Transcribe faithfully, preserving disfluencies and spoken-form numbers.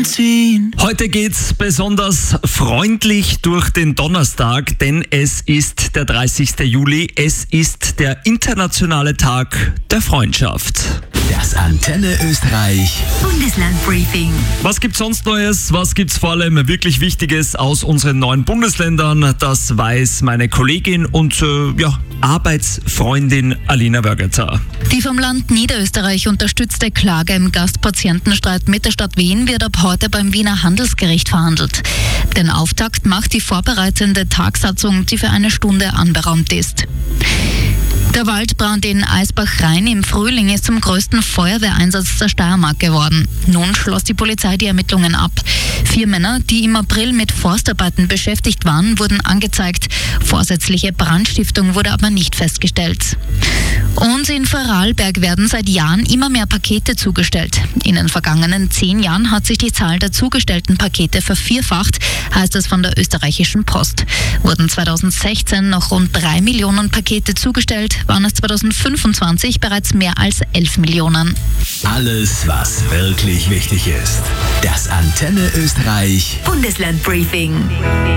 anziehen. Heute geht's besonders freundlich durch den Donnerstag, denn es ist der dreißigste Juli. Es ist der internationale Tag der Freundschaft. Das Antenne Österreich Bundeslandbriefing. Was gibt's sonst Neues? Was gibt's vor allem wirklich Wichtiges aus unseren neuen Bundesländern? Das weiß meine Kollegin und äh, ja, Arbeitsfreundin Alina Wörgetzer. Die vom Land Niederösterreich unterstützte Klage im Gastpatientenstreit mit der Stadt Wien wird ab heute beim Wiener Handelsgericht verhandelt. Den Auftakt macht die vorbereitende Tagsatzung, die für eine Stunde anberaumt ist. Der Waldbrand in Eisbach-Rhein im Frühling ist zum größten Feuerwehreinsatz der Steiermark geworden. Nun schloss die Polizei die Ermittlungen ab. Vier Männer, die im April mit Forstarbeiten beschäftigt waren, wurden angezeigt. Vorsätzliche Brandstiftung wurde aber nicht festgestellt. Und in Vorarlberg werden seit Jahren immer mehr Pakete zugestellt. In den vergangenen zehn Jahren hat sich die Zahl der zugestellten Pakete vervierfacht, heißt es von der österreichischen Post. Wurden zweitausendsechzehn noch rund drei Millionen Pakete zugestellt, waren es zweitausendfünfundzwanzig bereits mehr als elf Millionen. Alles, was wirklich wichtig ist. Das Antenne Österreich Bundeslandbriefing.